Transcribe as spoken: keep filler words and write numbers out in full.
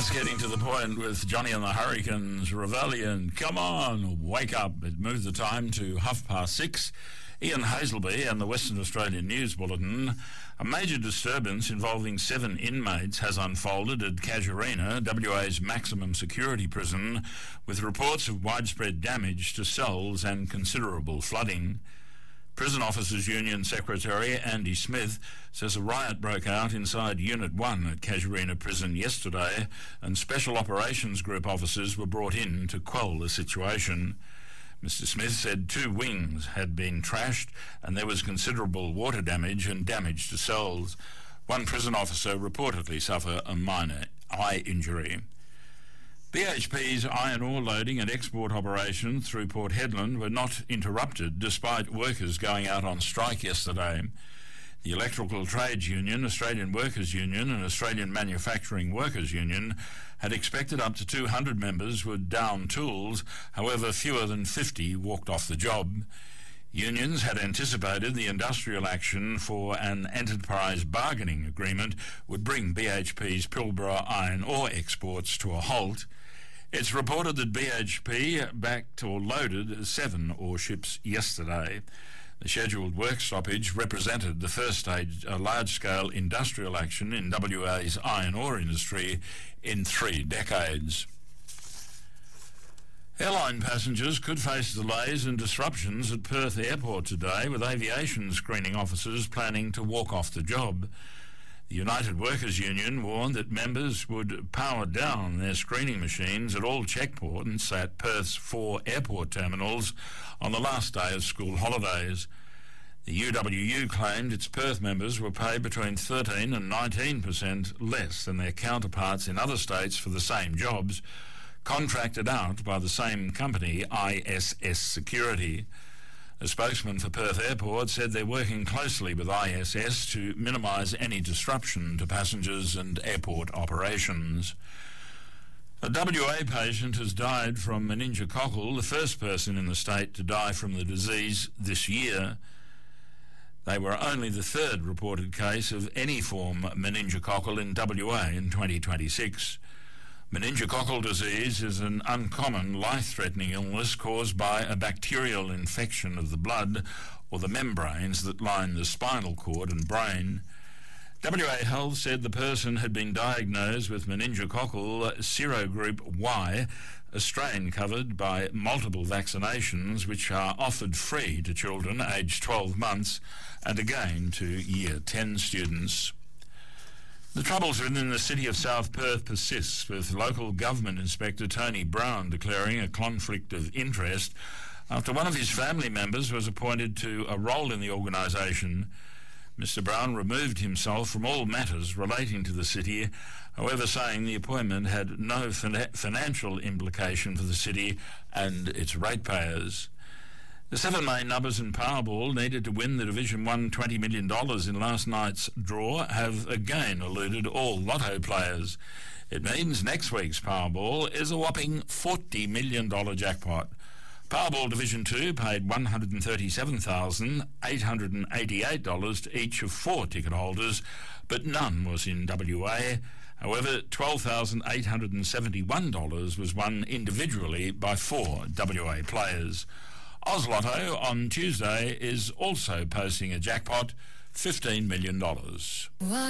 Just getting to the point with Johnny and the Hurricanes Rebellion. Come on, wake up. It moved the time to half past six. Ian Hazelby and the Western Australian News Bulletin. A major disturbance involving seven inmates has unfolded at Casuarina, W A's maximum security prison, with reports of widespread damage to cells and considerable flooding. Prison Officers Union Secretary Andy Smith says a riot broke out inside Unit one at Casuarina Prison yesterday, and Special Operations Group officers were brought in to quell the situation. Mister Smith said two wings had been trashed and there was considerable water damage and damage to cells. One prison officer reportedly suffered a minor eye injury. B H P's iron ore loading and export operations through Port Hedland were not interrupted despite workers going out on strike yesterday. The Electrical Trades Union, Australian Workers Union and Australian Manufacturing Workers Union had expected up to two hundred members would down tools. However, fewer than fifty walked off the job. Unions had anticipated the industrial action for an enterprise bargaining agreement would bring B H P's Pilbara iron ore exports to a halt. It's reported that B H P backed or loaded seven ore ships yesterday. The scheduled work stoppage represented the first stage of large-scale industrial action in W A's iron ore industry in three decades. Airline passengers could face delays and disruptions at Perth Airport today, with aviation screening officers planning to walk off the job. The United Workers Union warned that members would power down their screening machines at all checkpoints at Perth's four airport terminals on the last day of school holidays. The U W U claimed its Perth members were paid between thirteen and nineteen percent less than their counterparts in other states for the same jobs, contracted out by the same company, I S S Security. A spokesman for Perth Airport said they're working closely with I S S to minimise any disruption to passengers and airport operations. A W A patient has died from meningococcal, the first person in the state to die from the disease this year. They were only the third reported case of any form of meningococcal in W A in twenty twenty-six. Meningococcal disease is an uncommon, life-threatening illness caused by a bacterial infection of the blood or the membranes that line the spinal cord and brain. W A Health said the person had been diagnosed with meningococcal serogroup Y, a strain covered by multiple vaccinations which are offered free to children aged twelve months and again to Year ten students. The troubles within the city of South Perth persists, with local government inspector Tony Brown declaring a conflict of interest after one of his family members was appointed to a role in the organisation. Mister Brown removed himself from all matters relating to the city, however saying the appointment had no fin- financial implication for the city and its ratepayers. The seven main numbers in Powerball needed to win the Division one twenty million dollars in last night's draw have again eluded all lotto players. It means next week's Powerball is a whopping forty million dollars jackpot. Powerball Division two paid one hundred thirty-seven thousand eight hundred eighty-eight dollars to each of four ticket holders, but none was in W A. However, twelve thousand eight hundred seventy-one dollars was won individually by four W A players. Oz Lotto on Tuesday is also posting a jackpot, fifteen million dollars.